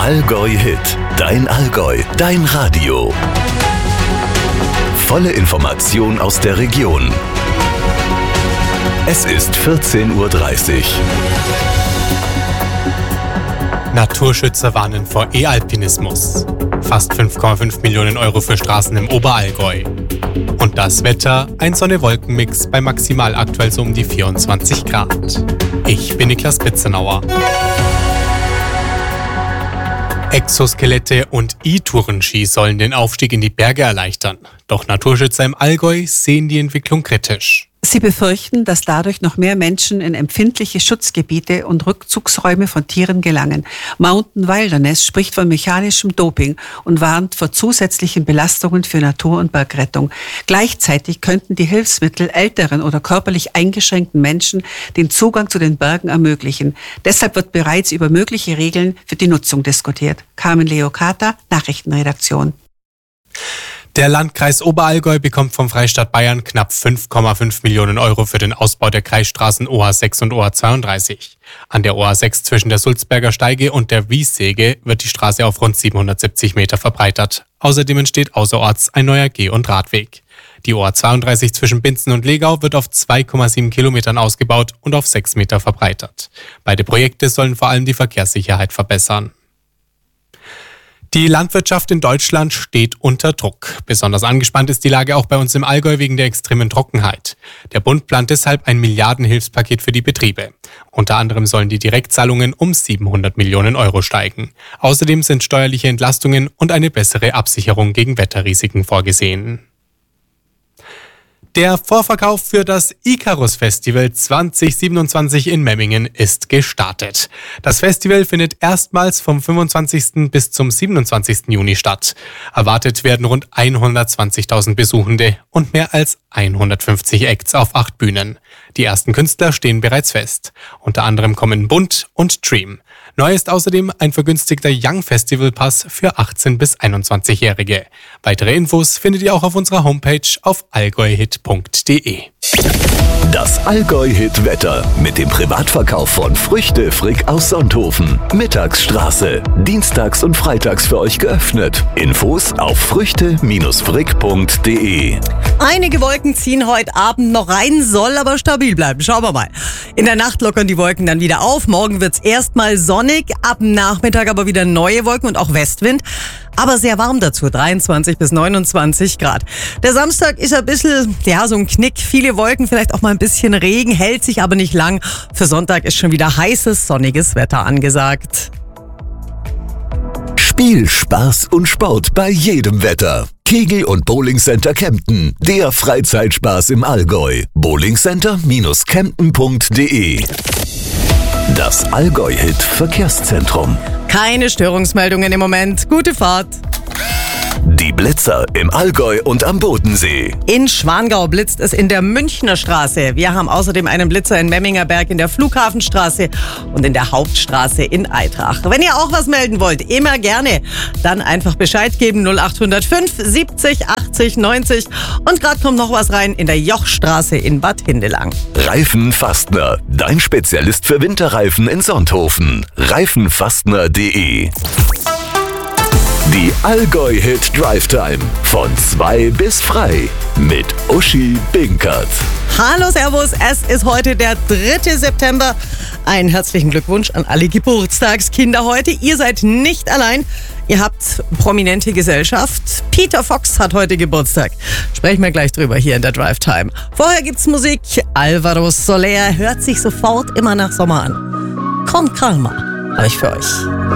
Allgäu-Hit. Dein Allgäu, dein Radio. Volle Information aus der Region. Es ist 14:30 Uhr. Naturschützer warnen vor E-Alpinismus. Fast 5,5 Millionen Euro für Straßen im Oberallgäu. Und das Wetter, ein Sonne-Wolken-Mix bei maximal aktuell so um die 24 Grad. Ich bin Niklas Bitzenauer. Exoskelette und E-Tourenski sollen den Aufstieg in die Berge erleichtern. Doch Naturschützer im Allgäu sehen die Entwicklung kritisch. Sie befürchten, dass dadurch noch mehr Menschen in empfindliche Schutzgebiete und Rückzugsräume von Tieren gelangen. Mountain Wilderness spricht von mechanischem Doping und warnt vor zusätzlichen Belastungen für Natur- und Bergrettung. Gleichzeitig könnten die Hilfsmittel älteren oder körperlich eingeschränkten Menschen den Zugang zu den Bergen ermöglichen. Deshalb wird bereits über mögliche Regeln für die Nutzung diskutiert. Carmen Leocata, Nachrichtenredaktion. Der Landkreis Oberallgäu bekommt vom Freistaat Bayern knapp 5,5 Millionen Euro für den Ausbau der Kreisstraßen OA6 und OA32. An der OA6 zwischen der Sulzberger Steige und der Wiessäge wird die Straße auf rund 770 Meter verbreitert. Außerdem entsteht außerorts ein neuer Geh- und Radweg. Die OA32 zwischen Binzen und Legau wird auf 2,7 Kilometern ausgebaut und auf 6 Meter verbreitert. Beide Projekte sollen vor allem die Verkehrssicherheit verbessern. Die Landwirtschaft in Deutschland steht unter Druck. Besonders angespannt ist die Lage auch bei uns im Allgäu wegen der extremen Trockenheit. Der Bund plant deshalb ein Milliardenhilfspaket für die Betriebe. Unter anderem sollen die Direktzahlungen um 700 Millionen Euro steigen. Außerdem sind steuerliche Entlastungen und eine bessere Absicherung gegen Wetterrisiken vorgesehen. Der Vorverkauf für das Icarus Festival 2027 in Memmingen ist gestartet. Das Festival findet erstmals vom 25. bis zum 27. Juni statt. Erwartet werden rund 120.000 Besuchende und mehr als 150 Acts auf 8 Bühnen. Die ersten Künstler stehen bereits fest. Unter anderem kommen Bund und Dream. Neu ist außerdem ein vergünstigter Young Festival Pass für 18- bis 21-Jährige. Weitere Infos findet ihr auch auf unserer Homepage auf allgäuhit.de. Das Allgäu-Hit-Wetter mit dem Privatverkauf von Früchte Frick aus Sonthofen. Mittagsstraße. Dienstags und freitags für euch geöffnet. Infos auf früchte-frick.de. Einige Wolken ziehen heute Abend noch rein, soll aber stabil bleiben. Schauen wir mal. In der Nacht lockern die Wolken dann wieder auf. Morgen wird's erstmal sonnig, ab Nachmittag aber wieder neue Wolken und auch Westwind. Aber sehr warm dazu, 23 bis 29 Grad. Der Samstag ist ein bisschen, so ein Knick. Viele Wolken, vielleicht auch mal ein bisschen Regen, hält sich aber nicht lang. Für Sonntag ist schon wieder heißes, sonniges Wetter angesagt. Spiel, Spaß und Sport bei jedem Wetter. Kegel- und Bowlingcenter Kempten, der Freizeitspaß im Allgäu. bowlingcenter-kempten.de. Das Allgäu-Hit Verkehrszentrum. Keine Störungsmeldungen im Moment. Gute Fahrt. Die Blitzer im Allgäu und am Bodensee. In Schwangau blitzt es in der Münchner Straße. Wir haben außerdem einen Blitzer in Memmingerberg in der Flughafenstraße und in der Hauptstraße in Eitrach. Wenn ihr auch was melden wollt, immer gerne, dann einfach Bescheid geben 0805 70 80 90. Und gerade kommt noch was rein in der Jochstraße in Bad Hindelang. Reifenfastner, dein Spezialist für Winterreifen in Sonthofen. Reifenfastner.de. Die Allgäu-Hit Drive Time von 2 bis frei mit Uschi Binkert. Hallo, servus, es ist heute der 3. September. Einen herzlichen Glückwunsch an alle Geburtstagskinder heute. Ihr seid nicht allein. Ihr habt prominente Gesellschaft. Peter Fox hat heute Geburtstag. Sprechen wir gleich drüber hier in der Drive Time. Vorher gibt's Musik. Alvaro Soler hört sich sofort immer nach Sommer an. Con Calma habe ich für euch.